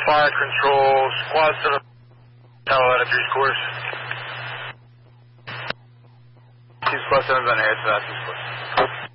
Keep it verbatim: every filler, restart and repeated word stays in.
Fire control, squad seven, Tower at a three scores. Two squad seven's on air, so that's two scores.